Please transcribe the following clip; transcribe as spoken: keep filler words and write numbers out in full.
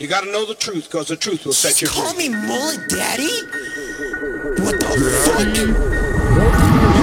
You gotta know the truth, because the truth will set you free. Call me Mullet Daddy? What the fuck?